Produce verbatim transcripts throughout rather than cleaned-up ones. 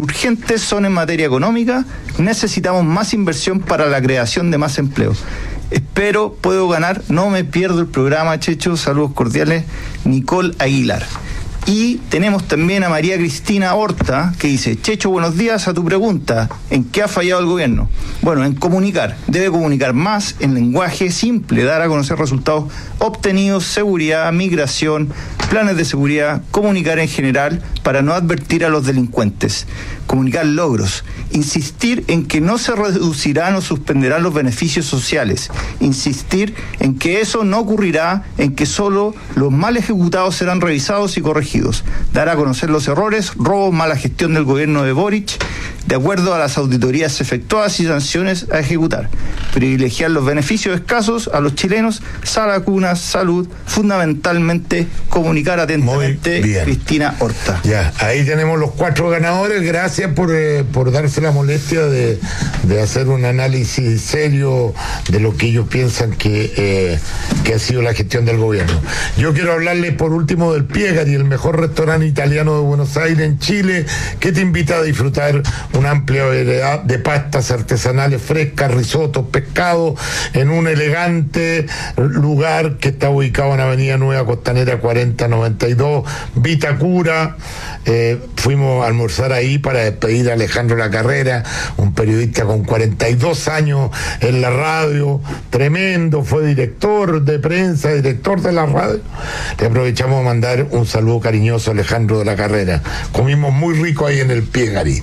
urgentes son en materia económica. Necesitamos más inversión para la creación de más empleo. Espero, puedo ganar, no me pierdo el programa, Checho. Saludos cordiales, Nicole Aguilar. Y tenemos también a María Cristina Horta, que dice: Checho, buenos días. A tu pregunta, ¿en qué ha fallado el gobierno? Bueno, en comunicar. Debe comunicar más en lenguaje simple, dar a conocer resultados obtenidos, seguridad, migración, planes de seguridad, comunicar en general para no advertir a los delincuentes, comunicar logros, insistir en que no se reducirán o suspenderán los beneficios sociales, insistir en que eso no ocurrirá, en que solo los mal ejecutados serán revisados y corregidos, dar a conocer los errores, robos, mala gestión del gobierno de Boric, de acuerdo a las auditorías efectuadas y sanciones a ejecutar, privilegiar los beneficios escasos a los chilenos, salacunas, salud, fundamentalmente comunicar atentamente. Cristina Horta. Ya, ahí tenemos los cuatro ganadores. Gracias por, eh, por darse la molestia de, de hacer un análisis serio de lo que ellos piensan que, eh, que ha sido la gestión del gobierno. Yo quiero hablarles por último del Piegari, el mejor restaurante italiano de Buenos Aires, en Chile, que te invita a disfrutar una amplia variedad de pastas artesanales frescas, risotos, pescado, en un elegante lugar que está ubicado en Avenida Nueva Costanera cuarenta noventa y dos, Vitacura. Eh, fuimos a almorzar ahí para despedir a Alejandro Lacarrera, un periodista con cuarenta y dos años en la radio, tremendo, fue director de prensa, director de la radio. Le aprovechamos a mandar un saludo cariñoso a Alejandro de la Carrera. Comimos muy rico ahí en el Piegari.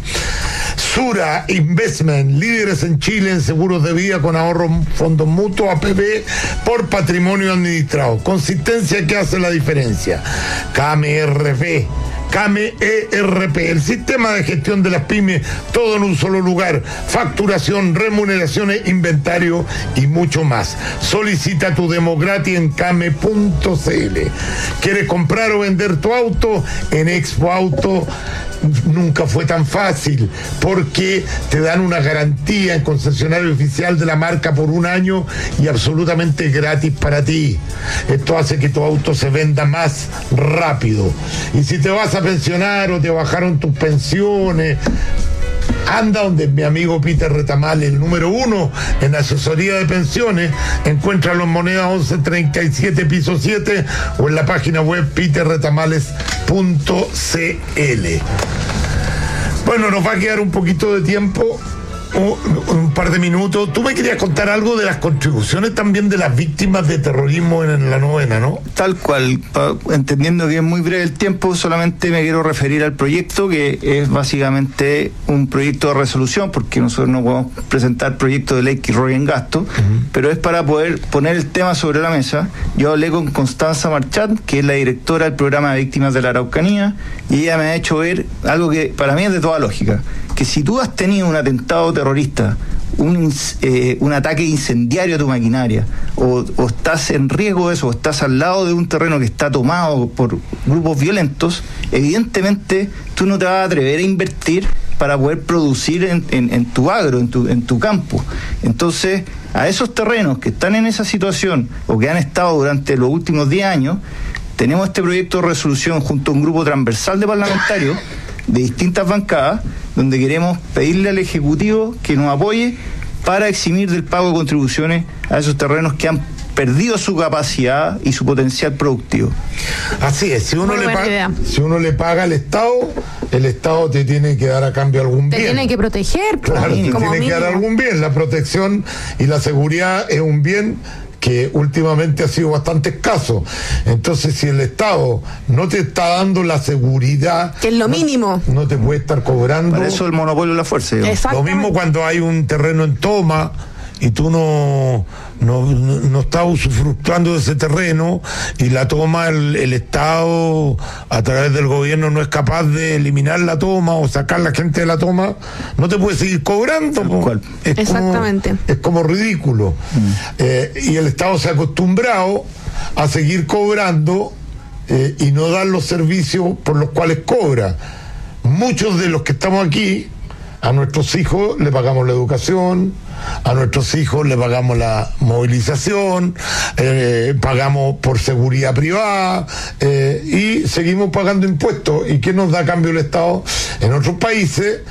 Sura Investment, líderes en Chile en seguros de vida con ahorros, fondos mutuos, A P P por patrimonio administrado. Consistencia que hace la diferencia. K M R P. K M E R P, el sistema de gestión de las pymes, todo en un solo lugar, facturación, remuneraciones, inventario y mucho más. Solicita tu demo gratis en kame punto c l. ¿Quieres comprar o vender tu auto? En Expo Auto nunca fue tan fácil, porque te dan una garantía en concesionario oficial de la marca por un año y absolutamente gratis para ti. Esto hace que tu auto se venda más rápido. Y si te vas a pensionar o te bajaron tus pensiones, anda donde mi amigo Peter Retamal, el número uno en asesoría de pensiones. Encuéntralo en Moneda once treinta y siete, piso siete, o en la página web peter retamales punto c l. Bueno, nos va a quedar un poquito de tiempo, un, un par de minutos. Tú me querías contar algo de las contribuciones también de las víctimas de terrorismo en, en la novena, ¿no? Tal cual, pa, entendiendo que es muy breve el tiempo, solamente me quiero referir al proyecto, que es básicamente un proyecto de resolución, porque nosotros no podemos presentar proyecto de ley que roben gasto, uh-huh. pero es para poder poner el tema sobre la mesa. Yo hablé con Constanza Marchand, que es la directora del programa de víctimas de la Araucanía, y ella me ha hecho ver algo que para mí es de toda lógica, que si tú has tenido un atentado terrorista, un, eh, un ataque incendiario a tu maquinaria, o, o estás en riesgo de eso, o estás al lado de un terreno que está tomado por grupos violentos, evidentemente tú no te vas a atrever a invertir para poder producir en, en, en tu agro, en tu, en tu campo. Entonces, a esos terrenos que están en esa situación, o que han estado durante los últimos diez años, tenemos este proyecto de resolución junto a un grupo transversal de parlamentarios de distintas bancadas, donde queremos pedirle al Ejecutivo que nos apoye para eximir del pago de contribuciones a esos terrenos que han perdido su capacidad y su potencial productivo. Así es, si uno, le paga, si uno le paga al Estado, el Estado te tiene que dar a cambio algún bien. Te tiene que proteger. Claro, te tiene mínimo. que dar algún bien. La protección y la seguridad es un bien que últimamente ha sido bastante escaso. Entonces, si el Estado no te está dando la seguridad, que es lo no, mínimo, no te puede estar cobrando. Para eso el monopolio de la fuerza. Lo mismo cuando hay un terreno en toma y tú no, no, no estás usufructuando de ese terreno, y la toma, el, el Estado a través del gobierno no es capaz de eliminar la toma o sacar a la gente de la toma, no te puede seguir cobrando. Es Exactamente. Como, es como ridículo. Mm. Eh, y el Estado se ha acostumbrado a seguir cobrando eh, y no dar los servicios por los cuales cobra. Muchos de los que estamos aquí, a nuestros hijos le pagamos la educación, a nuestros hijos le pagamos la movilización, eh, pagamos por seguridad privada, eh, y seguimos pagando impuestos. ¿Y qué nos da a cambio el Estado? En otros países